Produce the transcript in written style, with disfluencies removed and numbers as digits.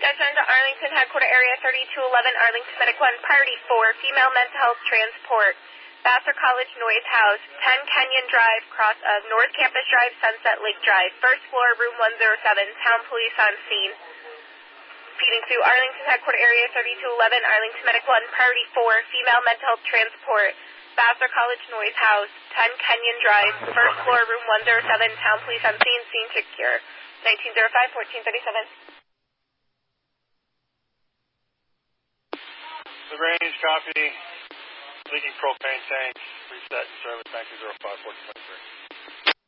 Attention to Arlington Headquarter Area 3211, Arlington Medic 1, Priority 4, Female Mental Health Transport, Vassar College Noise House, 10 Kenyon Drive, cross of North Campus Drive, Sunset Lake Drive, first floor, room 107, town police on scene. Feeding through Arlington Headquarter Area 3211, Arlington Medic 1, Priority 4, Female Mental Health Transport, Vassar College Noise House, 10 Kenyon Drive, first floor, room 107, town police on scene, scene secure. 1905-1437. The range, copy. Leaking propane tank, reset in service 1905-1423.